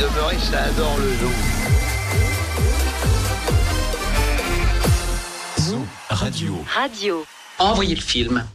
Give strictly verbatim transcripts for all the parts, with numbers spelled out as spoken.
demeuré, ça adore le zoo. Zoo Radio. Radio. Envoyez le film.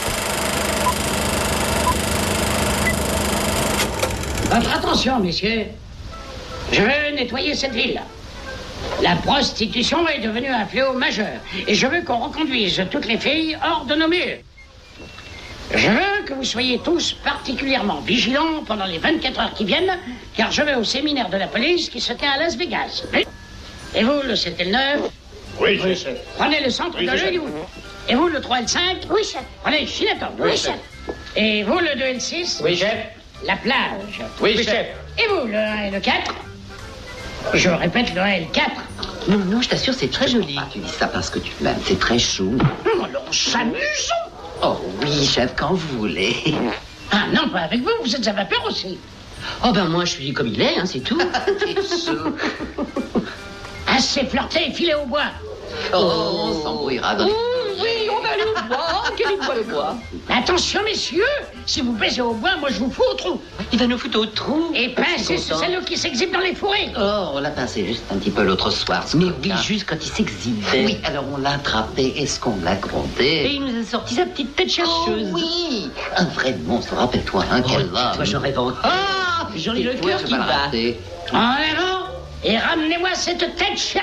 Votre attention, messieurs. Je veux nettoyer cette ville. La prostitution est devenue un fléau majeur. Et je veux qu'on reconduise toutes les filles hors de nos murs. Je veux que vous soyez tous particulièrement vigilants pendant les vingt-quatre heures qui viennent, car je vais au séminaire de la police qui se tient à Las Vegas. Et vous, le sept et le neuf? Oui, oui, chef. Prenez le centre Oui, de chef. Hollywood. Et vous, le trois et le cinq? Oui, chef. Prenez Chinatown. Oui, chef. Et vous, le deux et le six? Oui, chef. La plage. Oui, chef. Et vous, le un et le quatre? Je répète, le un et le quatre. Non, non, je t'assure, c'est très joli. Ah, tu dis ça parce que tu l'aimes, c'est très chou. Alors, s'amuse. Oh oui, chef, quand vous voulez. Ah non, pas avec vous, vous êtes à vapeur aussi. Oh ben moi, je suis comme il est, hein, c'est tout. C'est chou. Assez flirté et filé au bois. Oh, on s'embrouillera dans les... Oui, on va aller au bois. Quel bois le bois? Attention, messieurs, si vous baisez au bois, moi je vous fous au trou. Il va nous foutre au trou. Et pincez ce salaud qui s'exhibe dans les fourrés. Oh, on l'a pincé juste un petit peu l'autre soir. ce Mais coquin. oui, juste quand il s'exhibait. Oui, alors on l'a attrapé. Est-ce qu'on l'a Et grondé? il nous a sorti sa petite tête Oh chercheuse. oui, un vrai monstre, rappelle-toi, hein, Oh, quel toi, homme. j'en rêve encore. Ah, j'en ai le Et toi, cœur je qui vais le bat. rater. En avant, et ramenez-moi cette tête